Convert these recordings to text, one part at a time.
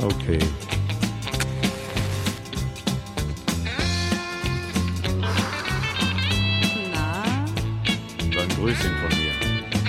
Okay. Na? Dann Grüßchen von mir.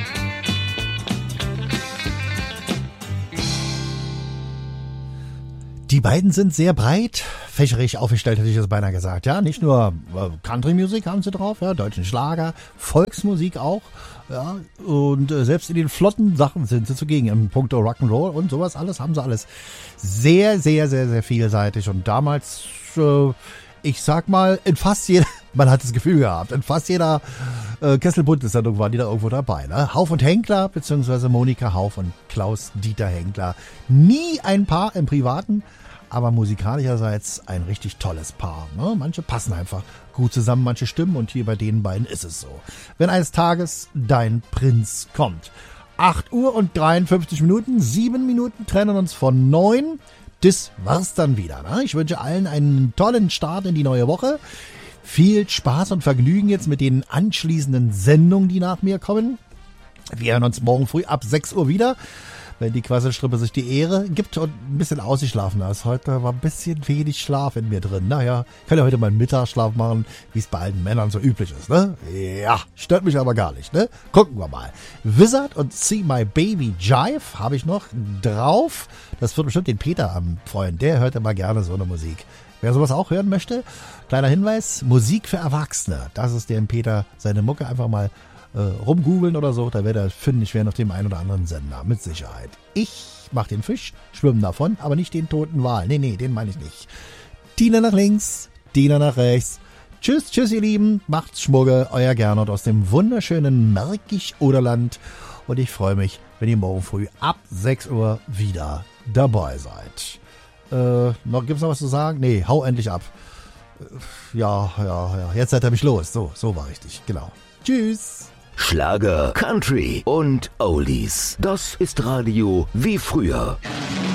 Die beiden sind sehr breit, fächerig aufgestellt, hätte ich das beinahe gesagt. Ja, nicht nur Country-Musik haben sie drauf, ja, deutschen Schlager, Volksmusik auch. Ja, und selbst in den flotten Sachen sind sie zugegen. Im Punkt Rock'n'Roll und sowas alles haben sie alles sehr, sehr, sehr, sehr vielseitig. Und damals, ich sag mal, in fast jeder, man hat das Gefühl gehabt, in fast jeder Kesselbundes-Sendung waren die da irgendwo dabei. Ne? Hauf und Henkler, beziehungsweise Monika Hauf und Klaus-Dieter Henkler. Nie ein Paar im Privaten, aber musikalischerseits ein richtig tolles Paar. Ne? Manche passen einfach gut zusammen, manche stimmen und hier bei den beiden ist es so. Wenn eines Tages dein Prinz kommt. 8 Uhr und 53 Minuten, 7 Minuten trennen uns von 9. Das war's dann wieder. Ne? Ich wünsche allen einen tollen Start in die neue Woche. Viel Spaß und Vergnügen jetzt mit den anschließenden Sendungen, die nach mir kommen. Wir hören uns morgen früh ab 6 Uhr wieder, wenn die Quasselstrippe sich die Ehre gibt und ein bisschen ausgeschlafen ist. Heute war ein bisschen wenig Schlaf in mir drin. Naja, ich kann ja heute mal einen Mittagsschlaf machen, wie es bei allen Männern so üblich ist. Ne? Ja, stört mich aber gar nicht. Ne? Gucken wir mal. Wizard und See My Baby Jive habe ich noch drauf. Das wird bestimmt den Peter am freuen. Der hört immer gerne so eine Musik. Wer sowas auch hören möchte, kleiner Hinweis, Musik für Erwachsene. Das ist dem Peter seine Mucke. Einfach mal rumgoogeln oder so, da wird er fündig werden auf dem einen oder anderen Sender, mit Sicherheit. Ich mach den Fisch, schwimme davon, aber nicht den toten Wal. Nee, den meine ich nicht. Tina nach links, Tina nach rechts. Tschüss, ihr Lieben, macht's Schmugge, euer Gernot aus dem wunderschönen Märkisch-Oderland und ich freue mich, wenn ihr morgen früh ab 6 Uhr wieder dabei seid. Gibt's noch was zu sagen? Nee, hau endlich ab. Ja, jetzt seid ihr mich los. So war richtig, genau. Tschüss. Schlager, Country und Oldies. Das ist Radio wie früher.